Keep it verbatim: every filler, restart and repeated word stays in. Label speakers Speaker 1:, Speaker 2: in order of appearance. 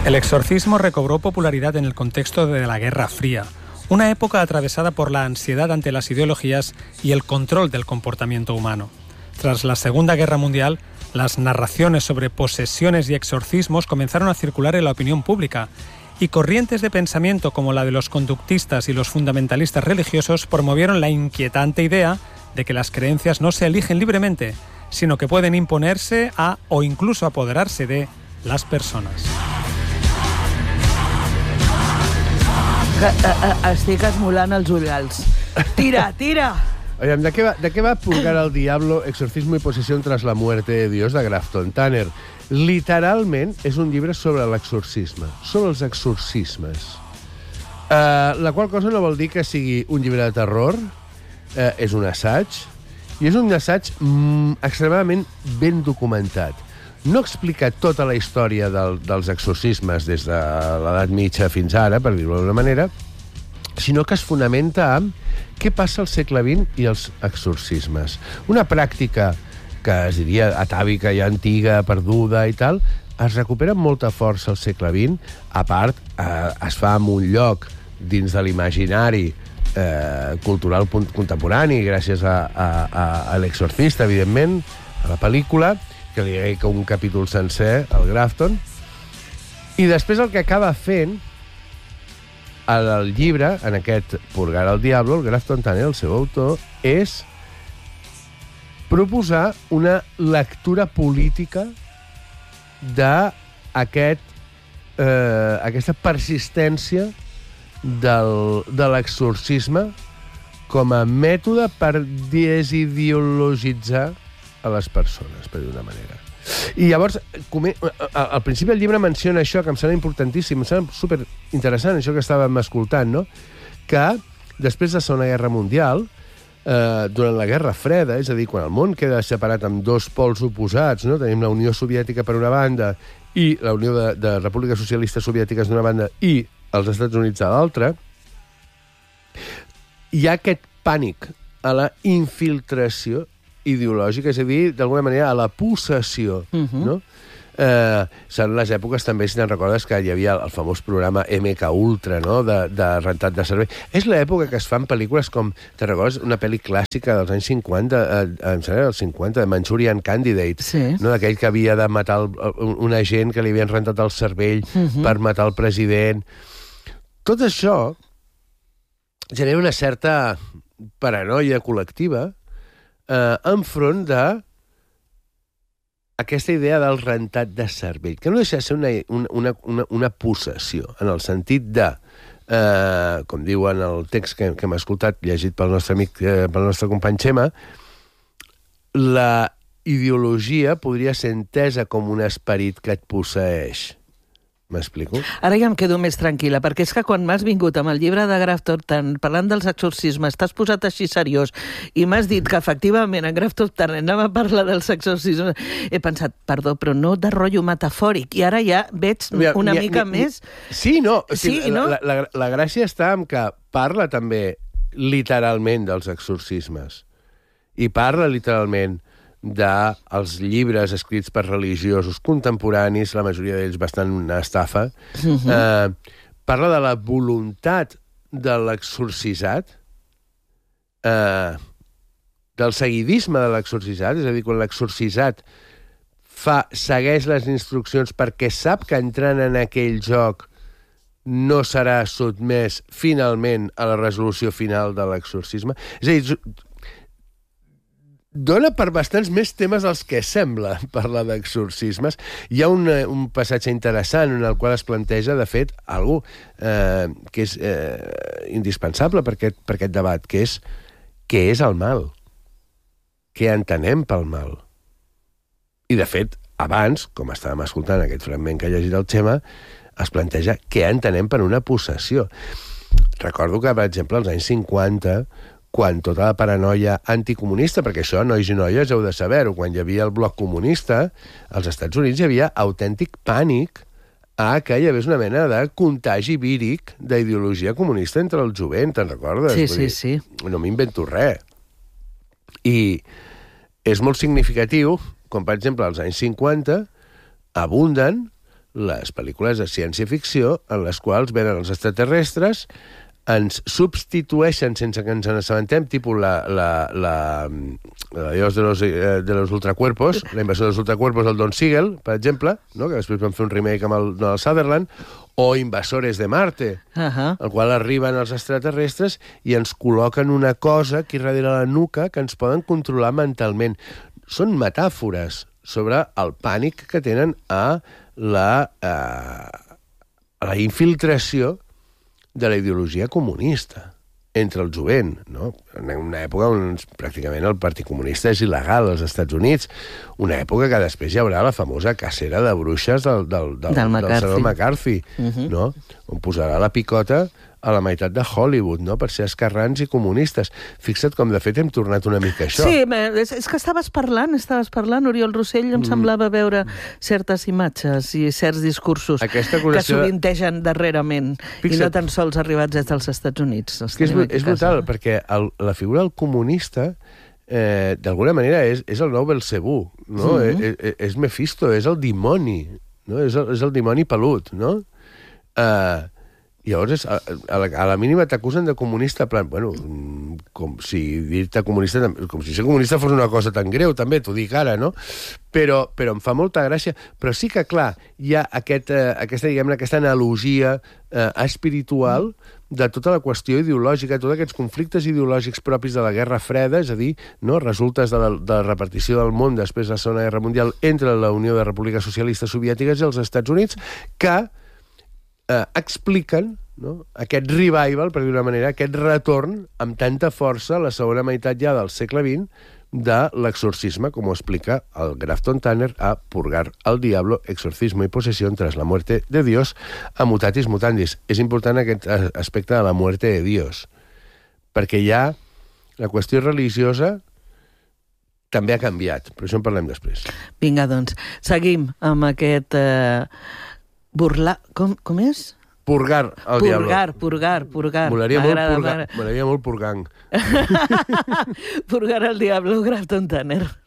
Speaker 1: El exorcismo recobró popularidad en el contexto de la Guerra Fría, una época atravesada por la ansiedad ante las ideologías y el control del comportamiento humano. Tras la Segunda Guerra Mundial, las narraciones sobre posesiones y exorcismos comenzaron a circular en la opinión pública, y corrientes de pensamiento como la de los conductistas y los fundamentalistas religiosos promovieron la inquietante idea de que las creencias no se eligen libremente, sino que pueden imponerse a o incluso apoderarse de las persones.
Speaker 2: Estic esmolant els ullals. Tira, tira!
Speaker 3: Oye, ¿de qué va, de qué va Purgar al Diablo, Exorcismo y Posesión tras la muerte de Dios, de Grafton Tanner? Literalment és un llibre sobre l'exorcisme, sobre els exorcismes. Uh, la qual cosa no vol dir que sigui un llibre de terror, uh, és un assaig, i és un assaig mm, extremadament ben documentat. No explica tota la història del, dels exorcismes des de l'edat mitja fins ara, per dir-ho d'una manera, sinó que es fonamenta en què passa al segle vint i els exorcismes. Una pràctica que es diria atàvica i antiga, perduda i tal, es recupera amb molta força al segle vint. A part, eh, es fa en un lloc dins de l'imaginari eh, cultural contemporani, gràcies a, a, a, a l'Exorcista, evidentment, a la pel·lícula, que li dedica un capítol sencer al Grafton. I després el que acaba fent el llibre, en aquest Purgar al Diablo, el Grafton Tanner, el seu autor, és proposar una lectura política d'aquest eh, aquesta persistència del, de l'exorcisme com a mètode per desideologitzar a les persones, per dir-ho d'una manera. I llavors, al principi del llibre menciona això, que em sembla importantíssim, em sembla superinteressant, això que estàvem escoltant, no? Que després de la Segona Guerra Mundial, eh, durant la Guerra Freda, és a dir, quan el món queda separat amb dos pols oposats, no? Tenim la Unió Soviètica per una banda i la Unió de, de Repúbliques Socialistes Soviètiques d'una banda i els Estats Units a l'altra, hi ha aquest pànic a la infiltració ideològica, és a dir, d'alguna manera, a la possessió, uh-huh. no? Eh, són les èpoques també, si te'n recordes, que hi havia el famós programa M K Ultra, no?, de, de rentat de cervell. És l'època que es fan pel·lícules com, te'n recordes, una pel·li clàssica dels anys cinquanta, eh, em sembla dels cinquanta, de Manchurian Candidate,
Speaker 2: sí.
Speaker 3: no?, d'aquell que havia de matar el, un, un agent que li havien rentat el cervell uh-huh. per matar el president. Tot això genera una certa paranoia col·lectiva Eh, enfront de aquesta idea del rentat de cervell, que no deixa de ser una, una, una, una possessió, en el sentit de, eh, com diuen el text que, que hem escoltat, llegit pel nostre amic, eh, pel nostre company Xema, la ideologia podria ser entesa com un esperit que et posseeix. M'explico?
Speaker 2: Ara ja em quedo més tranquil·la, perquè és que quan m'has vingut amb el llibre de Grafton, parlant dels exorcismes, t'has posat així seriós i m'has dit que efectivament en Grafton anava a parlar dels exorcismes, he pensat, perdó, però no de rotllo metafòric, i ara ja veig
Speaker 3: mira,
Speaker 2: una
Speaker 3: mira,
Speaker 2: mica
Speaker 3: mira,
Speaker 2: més...
Speaker 3: Sí, no,
Speaker 2: sí,
Speaker 3: sí,
Speaker 2: no?
Speaker 3: La, la, la gràcia està en que parla també literalment dels exorcismes, i parla literalment dels llibres escrits per religiosos contemporanis, la majoria d'ells bastant una estafa, uh-huh. eh, parla de la voluntat de l'exorcisat, eh, del seguidisme de l'exorcisat, és a dir, quan l'exorcisat fa, segueix les instruccions perquè sap que entrant en aquell joc no serà sotmès finalment a la resolució final de l'exorcisme. És a dir, dona per bastants més temes dels que sembla parlar d'exorcismes. Hi ha un, un passatge interessant en el qual es planteja, de fet, algo eh, que és eh, indispensable per aquest, per aquest debat, que és què és el mal? Què entenem pel mal? I, de fet, abans, com estàvem escoltant aquest fragment que ha llegit el Xema, es planteja què entenem per una possessió. Recordo que, per exemple, als anys cinquanta, quan tota la paranoia anticomunista, perquè això, nois i noies, heu de saber-ho, quan hi havia el bloc comunista, als Estats Units hi havia autèntic pànic a que hi hagués una mena de contagi víric d'ideologia comunista entre el jovent, te'n recordes?
Speaker 2: Sí,
Speaker 3: Vull
Speaker 2: sí,
Speaker 3: dir,
Speaker 2: sí.
Speaker 3: No m'invento res. I és molt significatiu, com per exemple als anys cinquanta, abunden les pel·lícules de ciència-ficció en les quals venen els extraterrestres, ens substitueixen sense que ens n'assabentem, tipus la, la, la, la Dios de los, de los ultracuerpos, la invasió dels ultracuerpos del Don Siegel, per exemple, no? Que després van fer un remake amb el, el Sutherland, o Invasores de Marte, uh -huh. al qual arriben els extraterrestres i ens col·loquen una cosa aquí darrere la nuca que ens poden controlar mentalment. Són metàfores sobre el pànic que tenen a la, a, a la infiltració de la ideologia comunista entre el jovent, no? En una època on pràcticament el Partit Comunista és il·legal als Estats Units, una època que després hi haurà la famosa cacera de bruixes del, del, del,
Speaker 2: del McCarthy,
Speaker 3: del senyor McCarthy, uh -huh. no? On posarà la picota a la meitat de Hollywood, no? Per ser esquerrans i comunistes. Fixa't com, de fet, hem tornat una mica a això.
Speaker 2: Sí, és, és que estaves parlant, estaves parlant, Oriol Rossell, em mm. semblava veure certes imatges i certs discursos acusació... que sovintegen darrerament, Fixa't. I no tan sols arribats des dels Estats Units.
Speaker 3: Que és, és brutal, perquè el, la figura del comunista, eh, d'alguna manera, és, és el nou Belcebú, no? Mm -hmm. és, és Mephisto, és el dimoni, no? És el, és el dimoni pelut, no? Eh... Uh, Llavors, a, a, la, a la mínima t'acusen de comunista, plan, bueno, com si dir-te comunista, com si ser comunista fos una cosa tan greu, també, t'ho dic ara, no? Però, però em fa molta gràcia. Però sí que, clar, hi ha aquest, eh, aquesta, diguem-ne, aquesta analogia eh, espiritual de tota la qüestió ideològica, tots aquests conflictes ideològics propis de la Guerra Freda, és a dir, no, resultes de la, de la repartició del món després de la Segona Guerra Mundial entre la Unió de Repúbliques Socialistes Soviètiques i els Estats Units, que Eh, expliquen, no, aquest revival, per dir una manera, aquest retorn amb tanta força a la segona meitat ja del segle vint de l'exorcisme, com ho explica el Grafton Tanner a Purgar al Diablo, exorcismo y posesión tras la muerte de Dios a mutatis mutandis. És important aquest aspecte de la muerte de Dios, perquè ja la qüestió religiosa també ha canviat, però això en parlem després.
Speaker 2: Vinga, doncs, seguim amb aquest... Eh... Burla... Com, com és?
Speaker 3: Purgar al
Speaker 2: purgar,
Speaker 3: Diablo.
Speaker 2: Purgar, purgar, purgar.
Speaker 3: Molaria molt, purgar, molaria molt purgang.
Speaker 2: Purgar al Diablo, Grafton Tanner.